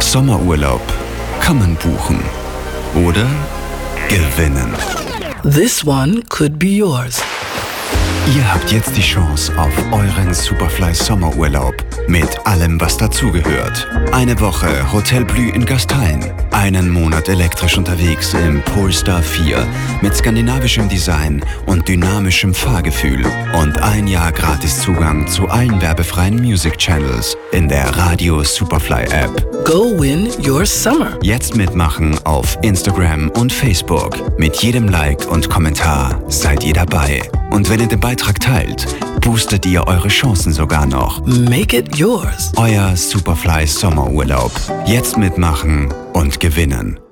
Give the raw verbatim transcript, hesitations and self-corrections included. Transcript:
Sommerurlaub kann man buchen oder gewinnen. This one could be yours. Ihr habt jetzt die Chance auf euren Superfly Sommerurlaub mit allem, was dazugehört. Eine Woche Hotel Blü in Gastein, einen Monat elektrisch unterwegs im Polestar vier mit skandinavischem Design und dynamischem Fahrgefühl und ein Jahr Gratiszugang zu allen werbefreien Music Channels in der Radio Superfly App. Go win your summer. Jetzt mitmachen auf Instagram und Facebook. Mit jedem Like und Kommentar seid ihr dabei. Und wenn ihr den Beitrag teilt, boostet ihr eure Chancen sogar noch. Make it yours. Euer Superfly Sommerurlaub. Jetzt mitmachen und gewinnen.